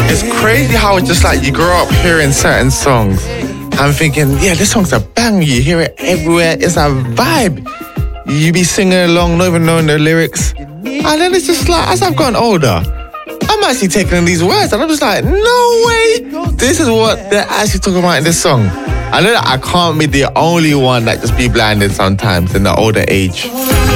It's crazy how it's just like you grow up hearing certain songs and thinking, yeah, this song's a bang. You hear it everywhere. It's a vibe. You be singing along, not even knowing the lyrics. And then it's just like, as I've gotten older, I'm actually taking in these words and I'm just like, no way. This is what they're actually talking about in this song. I know that I can't be the only one that just be blinded sometimes in the older age.